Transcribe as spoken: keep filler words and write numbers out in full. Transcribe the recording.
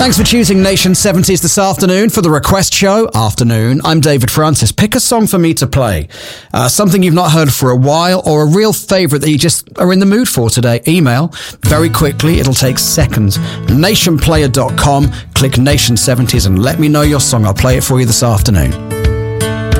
Thanks for choosing Nation seventies this afternoon for the Request Show. Afternoon, I'm David Francis. Pick a song for me to play. Uh, something you've not heard for a while, or a real favourite that you just are in the mood for today. Email very quickly. It'll take seconds. nation player dot com. Click Nation seventies and let me know your song. I'll play it for you this afternoon.